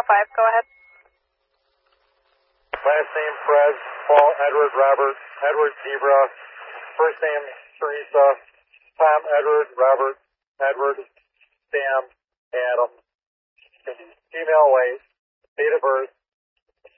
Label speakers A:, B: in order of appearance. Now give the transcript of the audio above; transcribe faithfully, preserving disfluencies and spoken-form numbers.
A: five, go ahead.
B: Last name Fred, Paul, Edward, Robert, Edward, Zebra. First name Teresa, Tom, Edward, Robert, Edward, Sam, Adam. Female weight, date of birth